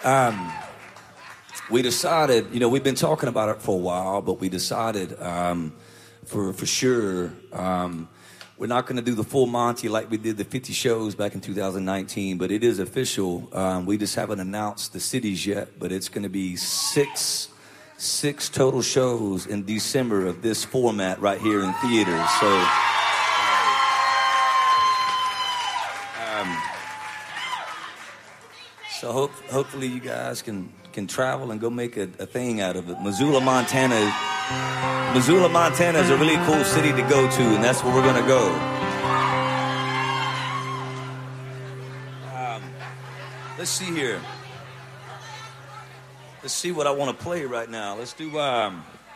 We decided, we've been talking about it for a while, but we decided for sure we're not going to do the full Monty like we did the 50 shows back in 2019, but it is official. We just haven't announced the cities yet, but it's going to be six total shows in December of this format right here in theaters. So hopefully you guys can travel and go make a thing out of it. Missoula, Montana is a really cool city to go to, and that's where we're going to go. Let's see here. Let's see what I want to play right now. Let's do